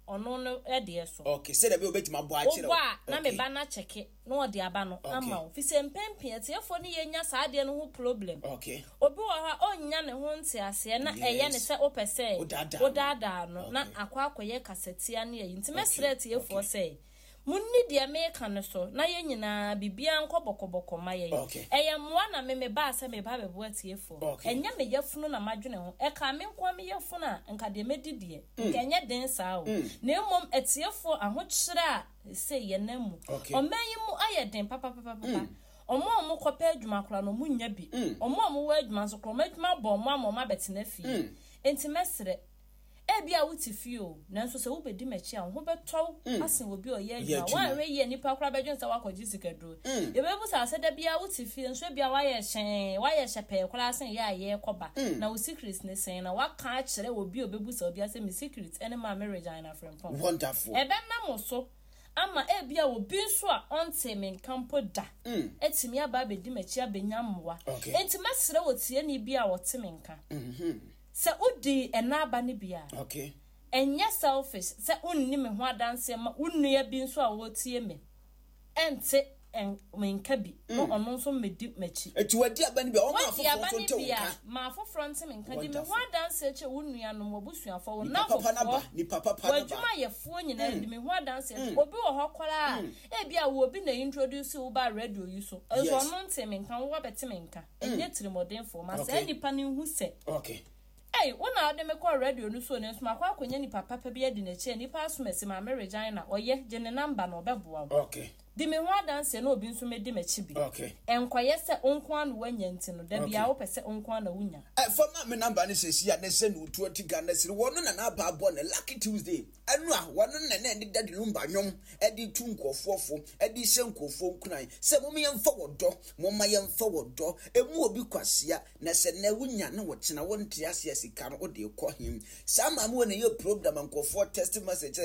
ono no e de so okay say dem obeti ma bo a kire na me ba na cheke no de aba no ama o fi se mpempie te efo ne yenya saa de no ho problem okay obi wa ha onya ne ho nte ase na eye ne se opese odada no na akwakoye kasetia na yi nti mesre te efo se munni de me kan so na ye nyina bibia nkobokoboko maye eye moa na me ba se me ba bebo atiefo enya me yefunu na madwene ho e ka me nko me yefunu a nka de medidie nkenya den saa o na emom atiefo ahokyere a se ye namu omanyi mu aye den papa omo kopa adwuma kora no munya bi omo wa adwuma so kora madwuma bo mo betena fi enti mesre ebia wuti fio nanso se wo bedi machi a ho beto asen obi oye adwuma wa re ye nipa kora bedwen se wakoji sikaduro yebebu sa se da bia wuti fio nso bia wa ye shepe kora asen ya ye koba na wo secret ne sen na waka a kire obi obebu sa obi ase me secret ene ma marriage na friend wonderful ebe na mo so ama ebia obi nso a onte me nkampo da etimi aba bedi machi abenya mmoa enti masere wotie ni bia wote me nka se udi enaba ne bia okay enye selfish se unni me ho adanse ma unua bi nso a wotie me ente menka bi no ono nso medi machi eti wadi aba ne bia o ma fofo to nka ma fofo nte menka di me ho adanse che unua no mobusuafo wo na ni papa na ba wadwuma yefo nyina di me ho adanse obi wo hokola e bia wo obi na introduce wo ba radio yi so eso ono nte menka wo beti menka enye tirimodemfo ma se nipa ne hu se okay hey, una ade me call radio no so ne so makwa akonya ni papa bi adi na che ni pa asomese ma marriage na oye je ne number na obeboa okay di me ho adanse na obi nso me di machi bi okay enkoye se onko an wanya nti no da bia wo pese onko an na wunya for ma me number ne sesi ya ne se no 20 Ghana siri wono na na ba abo na Lucky Tuesday anu a wono na na edi dadi lumba nwom edi tu nkofofo edi hye nkofo nkunan se mo me yemfa wodo mo ma yemfa wodo emu obi kwasea na se na wunya na wochena wonte ase asika no ode ekọ him sa ma me wona ye program nkofo text message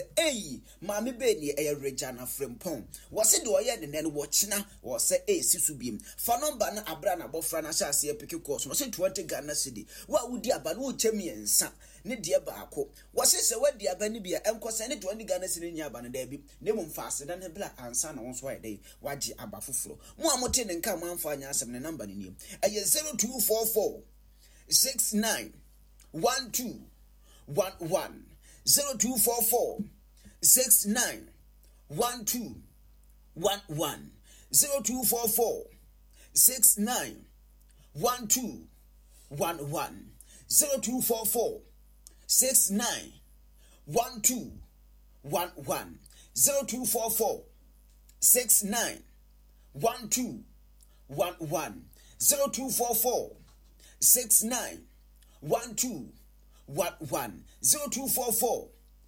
ma me be ni Regina Frimpong wose do ye ne ne wochena wo se sisu biem fa number na abra na bofra na sha ase epike course no se 20 Ghana cedi wa wudi aba no chemi ensa ne de baako wose se wadi aba ne bia enkosa ne 20 Ghana cedi nya aba no da bi ne mum faase dan bla ansa na won so ya dai waji aba foforo mu amote ne nka manfa anya asem ne number ne nim eye 0244 69 12 11 0244 69 12 11 0244 69 12 11 0244 69 12 11 0244 69 12 11 0244 69 12 11 0244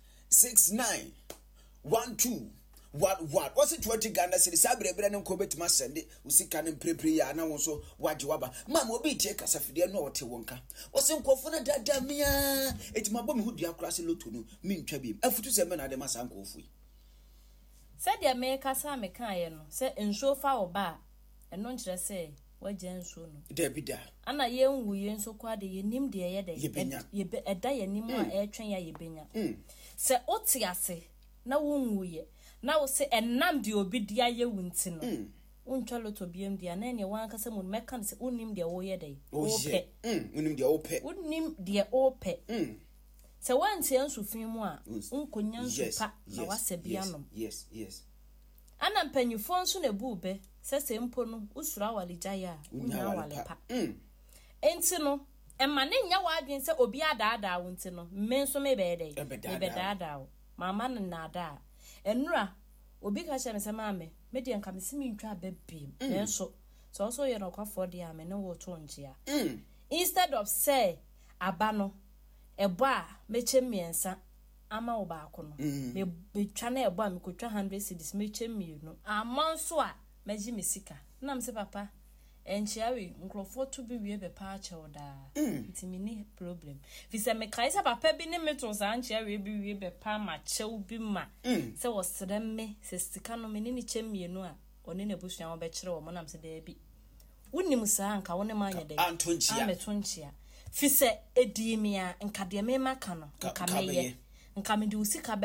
69 12 what was it 20 Ghana cedi sabre ne nko betima sende usika ne prepre ya na won so waje waba mam obi tie kasafide no wote wonka wose nkofo na dada mia etima bom hudua krase loto no mi ntwa bi afutu se me na de masa nkofo said ya me kasa me kan ye no se enso fa oba eno nkire se waje enso no da bi da ana ye nwu ye enso kwa de ye nim de ye de ye eda ye nim a etwen ya ye benya se otiase na wonwu ye na wo se enam de obi dia ye wunti no untwa loto biem dia na ne wan kasa mun meka se unim de wo ye de ope unim de ope se wanti ansufin mu a unkonya nsupa na wasebia no yes ana mpanyufo nso na bube se mpo no usura waligya ya unya walepa enti no emma ne nya wadwen se obi adaada wunti no menso mebe de ebe mama na da enura obi ka che me se maame me de nka me simi ntwa babiem nenso so ye no kwafo de ame ne wo to njia instead of say abano ebo a meche miensa ama oba ko no me twa na ebo a me kotwa 100 cedis meche mienu amanso a meji mesika na me se papa enchiawe nkrofo to bi wie be pa ache oda ntimi ni problem fi se me kai se papa bi ne meto sa enchiawe bi wie be pa ma chew bi ma se wo sere me se sika no me ni chemienu a one na busua wo be kire wo monam se da bi wonnim sa anka wone ma anya dai ametonchia fi se edimia nka de me maka no nka meye nka me de usika